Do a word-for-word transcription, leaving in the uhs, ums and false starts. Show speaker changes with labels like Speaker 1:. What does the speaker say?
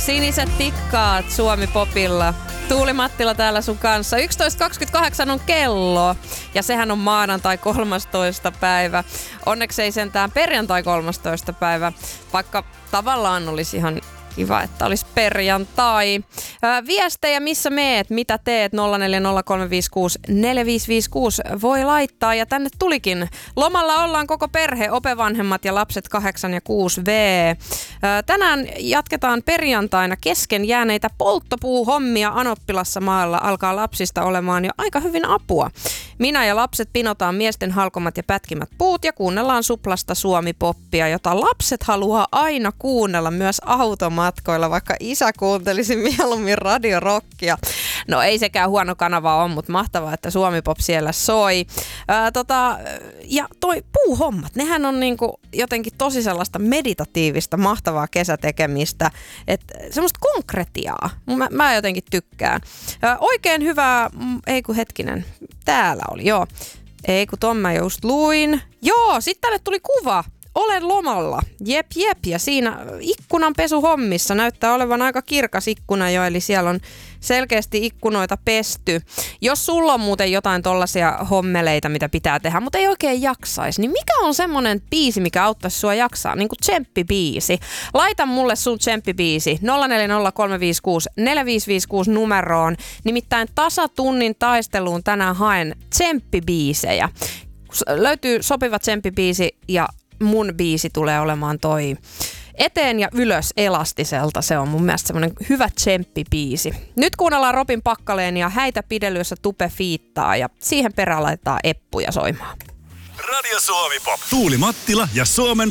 Speaker 1: Siniset tikkaat Suomi Popilla. Tuuli Mattila täällä sun kanssa. yksitoista kaksikymmentäkahdeksan on kello ja sehän on maanantai kolmastoista päivä. Onneksi ei sentään perjantai kolmastoista päivä, vaikka tavallaan olisi ihan kiva, että olisi perjantai. Ää, viestejä, missä meet, mitä teet, nolla neljä nolla kolme viisi kuusi neljä viisi viisi kuusi voi laittaa. Ja tänne tulikin. Lomalla ollaan koko perhe, opevanhemmat ja lapset kahdeksan ja kuusi vuotta. Ää, tänään jatketaan perjantaina kesken jääneitä polttopuuhommia. Anoppilassa maalla alkaa lapsista olemaan jo aika hyvin apua. Minä ja lapset pinotaan miesten halkomat ja pätkimät puut ja kuunnellaan Suplasta Suomi-poppia, jota lapset haluaa aina kuunnella myös automatkoilla, vaikka isä kuuntelisi mieluummin radiorockia. No ei sekään huono kanava ole, mutta mahtavaa, että Suomi-pop siellä soi. Ää, tota, ja toi puuhommat, nehän on niinku jotenkin tosi sellaista meditatiivista, mahtavaa kesätekemistä. Että semmoista konkretiaa. Mä, mä jotenkin tykkään. Ää, oikein hyvää, ei kun hetkinen, täällä oli, joo. Ei kun ton mä just luin. Joo, sit tänne tuli kuva. Olen lomalla. Jep, jep. Ja siinä ikkunanpesuhommissa näyttää olevan aika kirkas ikkuna jo, eli siellä on selkeästi ikkunoita pesty. Jos sulla on muuten jotain tollaisia hommeleita, mitä pitää tehdä, mutta ei oikein jaksaisi, niin mikä on semmonen biisi, mikä auttaisi sua jaksaa? Niin kuin tsemppibiisi. Laita mulle sun tsemppibiisi nolla neljä nolla kolme viisi kuusi neljä viisi viisi kuusi numeroon. Nimittäin tasatunnin taisteluun tänään haen tsemppibiisejä. Löytyy sopiva tsemppibiisi ja mun biisi tulee olemaan toi Eteen ja ylös elastiselta. Se on mun mielestä semmonen hyvä tsemppibiisi. Nyt kuunnellaan Robin Pakkaleen ja Häitä pidelyssä Tupe fiittaa ja siihen perään laitetaan eppuja soimaan.
Speaker 2: Radio Suomi Pop. Tuuli Mattila ja Suomen